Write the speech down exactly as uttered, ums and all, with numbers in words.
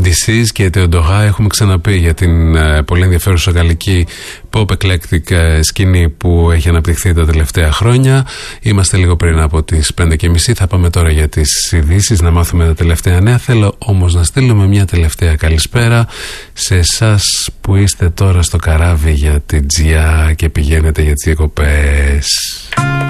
Disease και Teodora. Έχουμε ξαναπεί για την ε, πολύ ενδιαφέρουσα γαλλική pop eclectic ε, σκηνή που έχει αναπτυχθεί τα τελευταία χρόνια. Είμαστε λίγο πριν από τις πέντε και μισή. Θα πάμε τώρα για τις ειδήσεις, να μάθουμε τα τελευταία νέα. Θέλω όμως να στείλουμε μια τελευταία καλησπέρα σε εσάς που είστε τώρα στο καράβι για την Τζιά και πηγαίνετε για τις διακοπές.